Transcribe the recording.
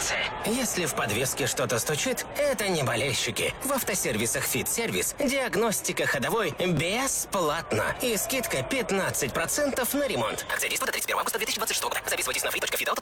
сервисы. Если в подвеске что-то стучит, это не болельщики. В автосервисах «Фит-сервис» диагностика ходовой бесплатно. И скидка 15% на ремонт. Акция действует до 31 августа 2026 года. Записывайтесь на free.fit